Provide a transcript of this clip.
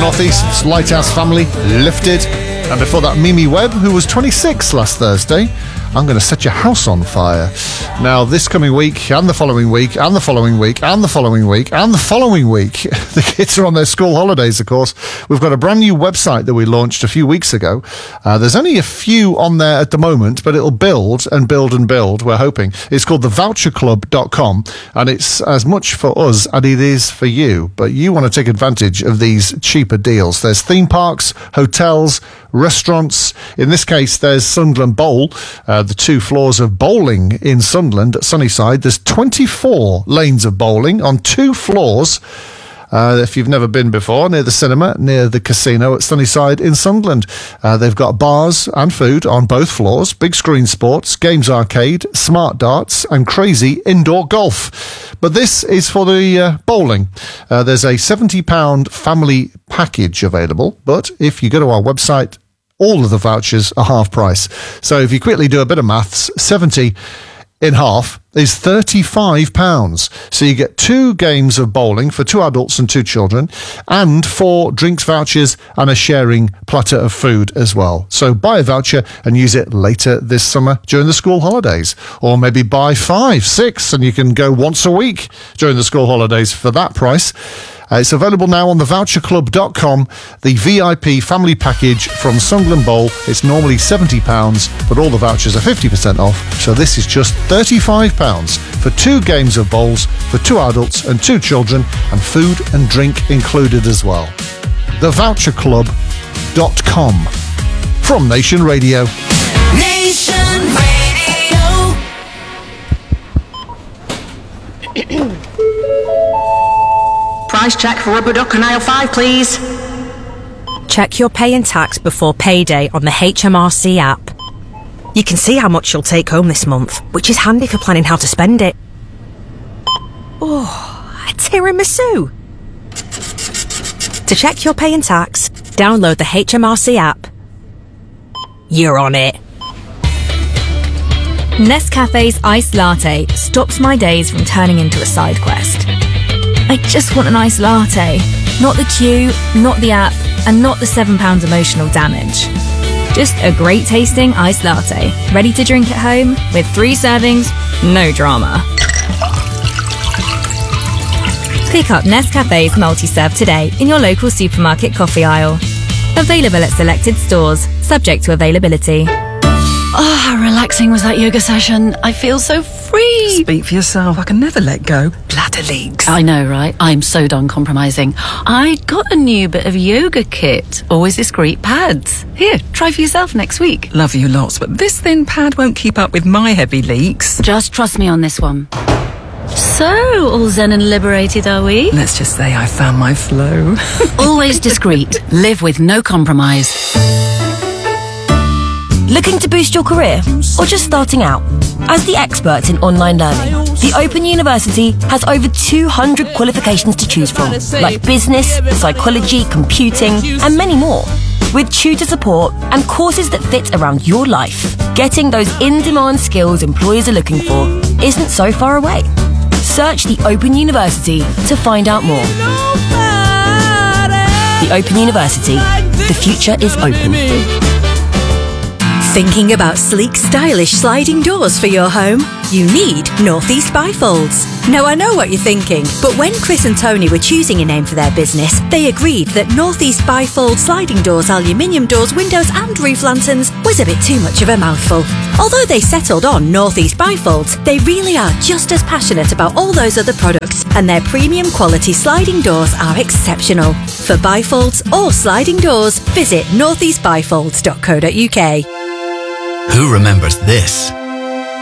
North East's Lighthouse Family, Lifted. And before that, Mimi Webb, who was 26 last Thursday. I'm going to set your house on fire. Now, this coming week, and the following week, and the following week, and the following week, and the following week, the kids are on their school holidays, of course. We've got a brand new website that we launched a few weeks ago. There's only a few on there at the moment, but it'll build and build and build, we're hoping. It's called thevoucherclub.com, and it's as much for us as it is for you. But you want to take advantage of these cheaper deals. There's theme parks, hotels, restaurants. In this case, there's Sunderland Bowl, the 2 floors of bowling in Sunderland at Sunnyside. There's 24 lanes of bowling on 2 floors. If you've never been before, near the cinema, near the casino at Sunnyside in Sunderland. They've got bars and food on both floors, big screen sports, games arcade, smart darts, and crazy indoor golf. But this is for the bowling. There's a £70 family package available, but if you go to our website, all of the vouchers are half price. So if you quickly do a bit of maths, 70 in half is £35. So you get 2 games of bowling for 2 adults and 2 children, and 4 drinks vouchers and a sharing platter of food as well. So buy a voucher and use it later this summer during the school holidays. Or maybe buy 5, 6, and you can go once a week during the school holidays for that price. It's available now on thevoucherclub.com, the VIP family package from Sunderland Bowl. It's normally £70, but all the vouchers are 50% off, so this is just £35 for 2 games of bowls for 2 adults and 2 children, and food and drink included as well. Thevoucherclub.com from Nation Radio. Nation Radio. Price check for rubber duck on aisle 5, please. Check your pay and tax before payday on the HMRC app. You can see how much you'll take home this month, which is handy for planning how to spend it. Oh, a tiramisu. To check your pay and tax, download the HMRC app. You're on it. Nescafe's iced latte stops my days from turning into a side quest. I just want an iced latte. Not the queue, not the app, and not the £7 emotional damage. Just a great tasting iced latte, ready to drink at home with 3 servings, no drama. Pick up Nescafe's multi-serve today in your local supermarket coffee aisle. Available at selected stores, subject to availability. Oh, how relaxing was that yoga session. I feel so free. Speak for yourself. I can never let go. Bladder leaks. I know, right? I'm so done compromising. I got a new bit of yoga kit. Always discreet pads. Here, try for yourself next week. Love you lots, but this thin pad won't keep up with my heavy leaks. Just trust me on this one. So, all zen and liberated, are we? Let's just say I found my flow. Always discreet. Live with no compromise. Looking to boost your career or just starting out? As the experts in online learning, the Open University has over 200 qualifications to choose from, like business, psychology, computing, and many more. With tutor support and courses that fit around your life, getting those in-demand skills employers are looking for isn't so far away. Search the Open University to find out more. The Open University. The future is open. Thinking about sleek, stylish sliding doors for your home? You need North East Bifolds. Now, I know what you're thinking, but when Chris and Tony were choosing a name for their business, they agreed that North East Bifold sliding doors, aluminium doors, windows and roof lanterns was a bit too much of a mouthful. Although they settled on North East Bifolds, they really are just as passionate about all those other products, and their premium quality sliding doors are exceptional. For bifolds or sliding doors, visit northeastbifolds.co.uk. Who remembers this?